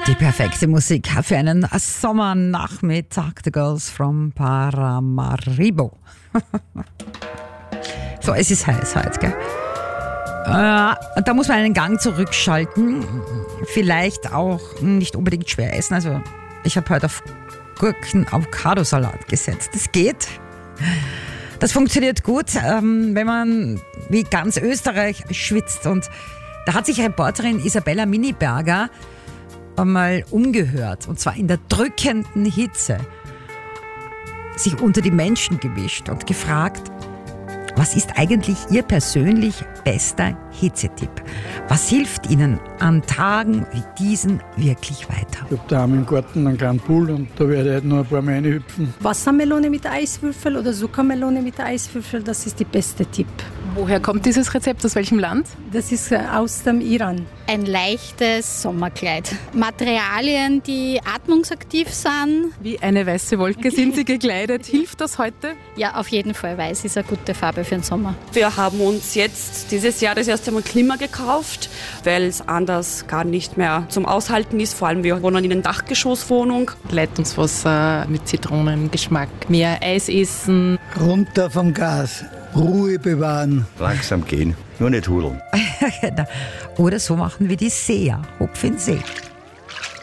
Die perfekte Musik für einen Sommernachmittag. The Girls from Paramaribo. So, es ist heiß heute, gell? Da muss man einen Gang zurückschalten. Vielleicht auch nicht unbedingt schwer essen. Also, ich habe heute auf Gurken-Avocado-Salat gesetzt. Das geht. Das funktioniert gut, wenn man wie ganz Österreich schwitzt. Und da hat sich Reporterin Isabella Miniberger einmal umgehört, und zwar in der drückenden Hitze, sich unter die Menschen gemischt und gefragt, was ist eigentlich Ihr persönlich bester Hitzetipp? Was hilft Ihnen an Tagen wie diesen wirklich weiter? Ich habe daheim im Garten einen kleinen Pool und da werde ich halt noch ein paar Mal reinhüpfen. Wassermelone mit Eiswürfel oder Zuckermelone mit Eiswürfel, das ist der beste Tipp. Woher kommt dieses Rezept? Aus welchem Land? Das ist aus dem Iran. Ein leichtes Sommerkleid. Materialien, die atmungsaktiv sind. Wie eine weiße Wolke sind Sie gekleidet. Hilft das heute? Ja, auf jeden Fall. Weiß ist eine gute Farbe für den Sommer. Wir haben uns jetzt dieses Jahr das erste Mal Klima gekauft, weil es anders gar nicht mehr zum Aushalten ist. Vor allem wir wohnen in einer Dachgeschosswohnung. Leitungswasser mit Zitronengeschmack, mehr Eis essen. Runter vom Gas, Ruhe bewahren. Langsam gehen, nur nicht hudeln. Oder so machen wie die Seher, Hupf in See.